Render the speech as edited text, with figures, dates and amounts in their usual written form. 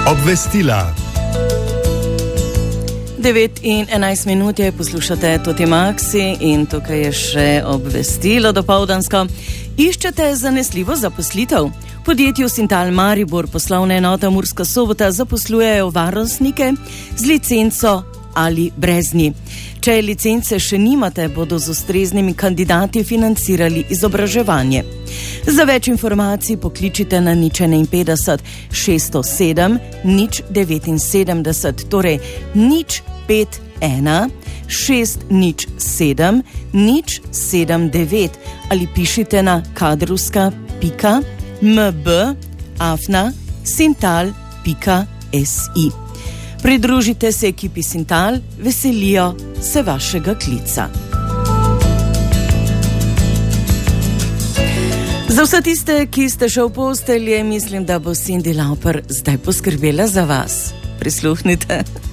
Obvestila. 9:11 je, poslušate Toti Maxi in tukaj je še obvestilo dopoldansko. Iščete zanesljivo zaposlitev? V podjetju Sintal Maribor poslovna enota Murska Sobota zaposlujejo varnostnike z licenco ali brez nje. Če licence še nimate, bodo z ustreznimi kandidati financirali izobraževanje. Za več informacij pokličite na 051 607 079, torej 051 607 079 ali pišite na kadrovska.mb@sintal.si. Pridružite se ekipi Sintal, veselijo se vašega klica. Za vse tiste, ki ste še v postelji, mislim, da bo Cindy Lauper zdaj poskrbela za vas. Prisluhnite.